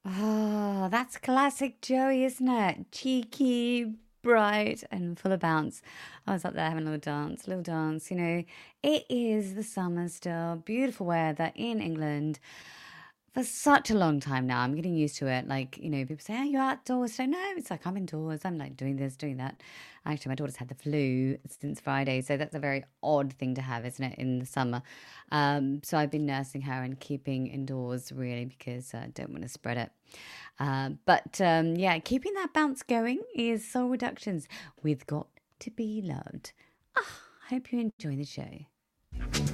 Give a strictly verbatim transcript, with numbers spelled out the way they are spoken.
Oh, that's classic Joey, isn't it? Cheeky, bright, and full of bounce. I was up there having a little dance, little dance. You know, it is the summer still, beautiful weather in England for such a long time now. I'm getting used to it. Like, you know, people say, oh, you're outdoors today. No, it's like I'm indoors. I'm like doing this, doing that. Actually, my daughter's had the flu since Friday. So that's a very odd thing to have, isn't it, in the summer? Um, so I've been nursing her and keeping indoors really because I don't want to spread it. Uh, but um, yeah, keeping that bounce going is Soul Reductions. We've got to be loved. Ah, I hope you enjoy the show.